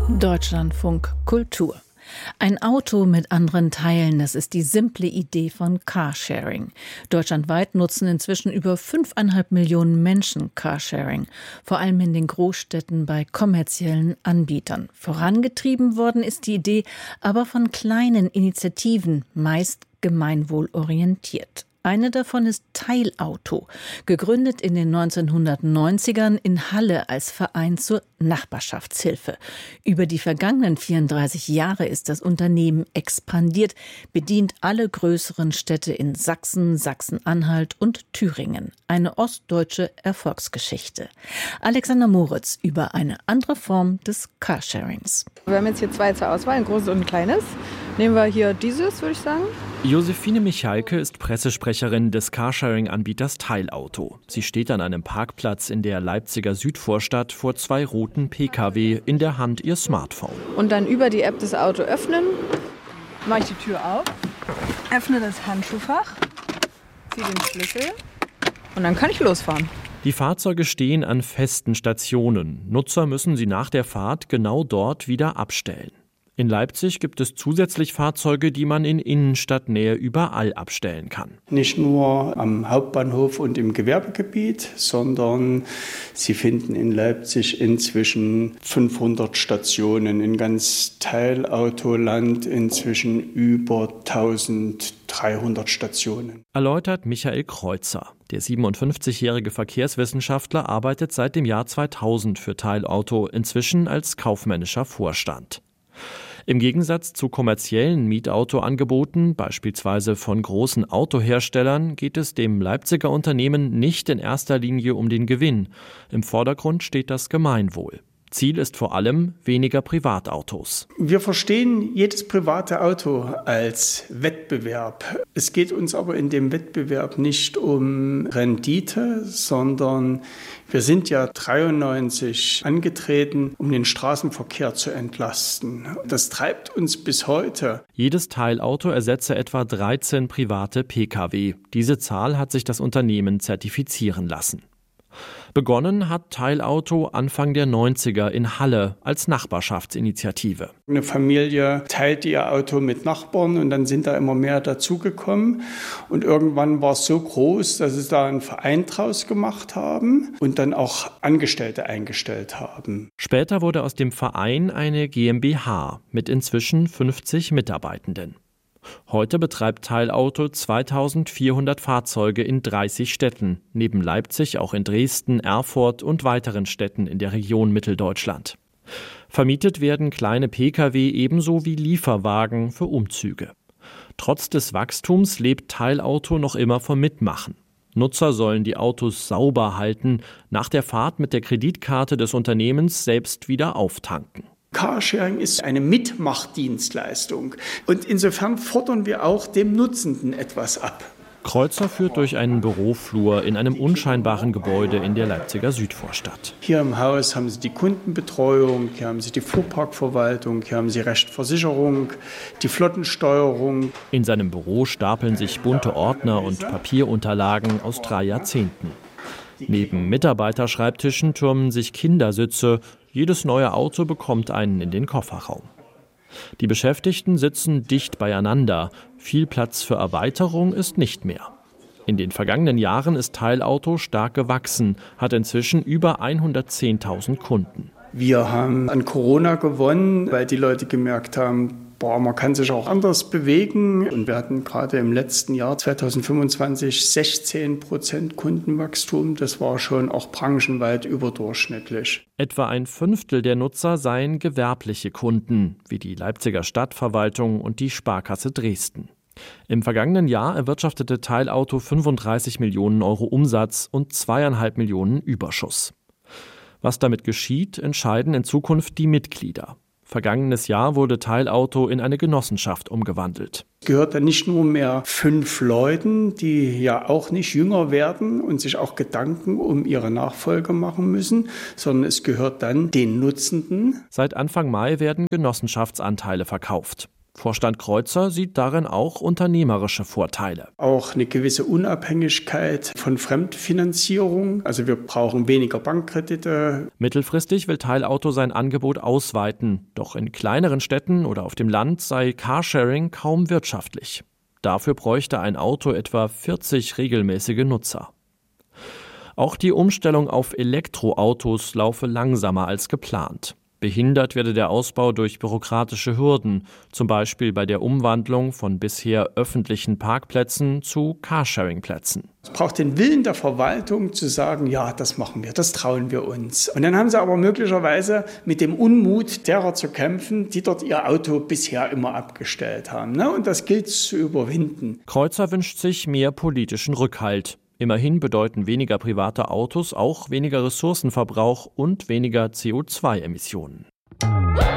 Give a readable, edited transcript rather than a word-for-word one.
Deutschlandfunk Kultur. Ein Auto mit anderen Teilen, das ist die simple Idee von Carsharing. Deutschlandweit nutzen inzwischen über 5,5 Millionen Menschen Carsharing, vor allem in den Großstädten bei kommerziellen Anbietern. Vorangetrieben worden ist die Idee aber von kleinen Initiativen, meist gemeinwohlorientiert. Eine davon ist Teilauto, gegründet in den 1990ern in Halle als Verein zur Nachbarschaftshilfe. Über die vergangenen 34 Jahre ist das Unternehmen expandiert, bedient alle größeren Städte in Sachsen, Sachsen-Anhalt und Thüringen. Eine ostdeutsche Erfolgsgeschichte. Alexander Moritz über eine andere Form des Carsharings. Wir haben jetzt hier zwei zur Auswahl, ein großes und ein kleines. Nehmen wir hier dieses, würde ich sagen. Josephine Michalke ist Pressesprecherin des Carsharing-Anbieters Teilauto. Sie steht an einem Parkplatz in der Leipziger Südvorstadt vor zwei roten Pkw, in der Hand ihr Smartphone. Und dann über die App das Auto öffnen. Mache ich die Tür auf, öffne das Handschuhfach, ziehe den Schlüssel und dann kann ich losfahren. Die Fahrzeuge stehen an festen Stationen. Nutzer müssen sie nach der Fahrt genau dort wieder abstellen. In Leipzig gibt es zusätzlich Fahrzeuge, die man in Innenstadtnähe überall abstellen kann. Nicht nur am Hauptbahnhof und im Gewerbegebiet, sondern Sie finden in Leipzig inzwischen 500 Stationen, in ganz Teilautoland inzwischen über 1300 Stationen. Erläutert Michael Kreuzer. Der 57-jährige Verkehrswissenschaftler arbeitet seit dem Jahr 2000 für Teilauto, inzwischen als kaufmännischer Vorstand. Im Gegensatz zu kommerziellen Mietautoangeboten, beispielsweise von großen Autoherstellern, geht es dem Leipziger Unternehmen nicht in erster Linie um den Gewinn. Im Vordergrund steht das Gemeinwohl. Ziel ist vor allem weniger Privatautos. Wir verstehen jedes private Auto als Wettbewerb. Es geht uns aber in dem Wettbewerb nicht um Rendite, sondern wir sind ja 93 angetreten, um den Straßenverkehr zu entlasten. Das treibt uns bis heute. Jedes Teilauto ersetze etwa 13 private Pkw. Diese Zahl hat sich das Unternehmen zertifizieren lassen. Begonnen hat Teilauto Anfang der 90er in Halle als Nachbarschaftsinitiative. Eine Familie teilte ihr Auto mit Nachbarn und dann sind da immer mehr dazugekommen. Und irgendwann war es so groß, dass sie da einen Verein draus gemacht haben und dann auch Angestellte eingestellt haben. Später wurde aus dem Verein eine GmbH mit inzwischen 50 Mitarbeitenden. Heute betreibt Teilauto 2400 Fahrzeuge in 30 Städten, neben Leipzig auch in Dresden, Erfurt und weiteren Städten in der Region Mitteldeutschland. Vermietet werden kleine Pkw ebenso wie Lieferwagen für Umzüge. Trotz des Wachstums lebt Teilauto noch immer vom Mitmachen. Nutzer sollen die Autos sauber halten, nach der Fahrt mit der Kreditkarte des Unternehmens selbst wieder auftanken. Carsharing ist eine Mitmachdienstleistung und insofern fordern wir auch dem Nutzenden etwas ab. Kreuzer führt durch einen Büroflur in einem unscheinbaren Gebäude in der Leipziger Südvorstadt. Hier im Haus haben Sie die Kundenbetreuung, hier haben Sie die Fuhrparkverwaltung, hier haben Sie Rechtversicherung, die Flottensteuerung. In seinem Büro stapeln sich bunte Ordner und Papierunterlagen aus 3 Jahrzehnten. Neben Mitarbeiterschreibtischen türmen sich Kindersitze. Jedes neue Auto bekommt einen in den Kofferraum. Die Beschäftigten sitzen dicht beieinander. Viel Platz für Erweiterung ist nicht mehr. In den vergangenen Jahren ist Teilauto stark gewachsen, hat inzwischen über 110.000 Kunden. Wir haben an Corona gewonnen, weil die Leute gemerkt haben, man kann sich auch anders bewegen. Und wir hatten gerade im letzten Jahr 2025 16% Kundenwachstum. Das war schon auch branchenweit überdurchschnittlich. Etwa ein Fünftel der Nutzer seien gewerbliche Kunden, wie die Leipziger Stadtverwaltung und die Sparkasse Dresden. Im vergangenen Jahr erwirtschaftete Teilauto 35 Millionen Euro Umsatz und 2,5 Millionen Überschuss. Was damit geschieht, entscheiden in Zukunft die Mitglieder. Vergangenes Jahr wurde Teilauto in eine Genossenschaft umgewandelt. Es gehört dann nicht nur mehr 5 Leuten, die ja auch nicht jünger werden und sich auch Gedanken um ihre Nachfolge machen müssen, sondern es gehört dann den Nutzenden. Seit Anfang Mai werden Genossenschaftsanteile verkauft. Vorstand Kreuzer sieht darin auch unternehmerische Vorteile. Auch eine gewisse Unabhängigkeit von Fremdfinanzierung. Also wir brauchen weniger Bankkredite. Mittelfristig will Teilauto sein Angebot ausweiten. Doch in kleineren Städten oder auf dem Land sei Carsharing kaum wirtschaftlich. Dafür bräuchte ein Auto etwa 40 regelmäßige Nutzer. Auch die Umstellung auf Elektroautos laufe langsamer als geplant. Behindert werde der Ausbau durch bürokratische Hürden, zum Beispiel bei der Umwandlung von bisher öffentlichen Parkplätzen zu Carsharing-Plätzen. Es braucht den Willen der Verwaltung zu sagen, ja, das machen wir, das trauen wir uns. Und dann haben sie aber möglicherweise mit dem Unmut derer zu kämpfen, die dort ihr Auto bisher immer abgestellt haben. Und das gilt zu überwinden. Kreuzer wünscht sich mehr politischen Rückhalt. Immerhin bedeuten weniger private Autos auch weniger Ressourcenverbrauch und weniger CO2-Emissionen.